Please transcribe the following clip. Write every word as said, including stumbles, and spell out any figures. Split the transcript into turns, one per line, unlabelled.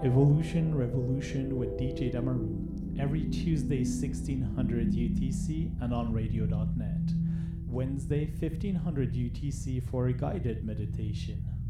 Evolution Revolution with D J Damaroon, every Tuesday sixteen hundred U T C and on radio dot net. Wednesday fifteen hundred U T C for a guided meditation.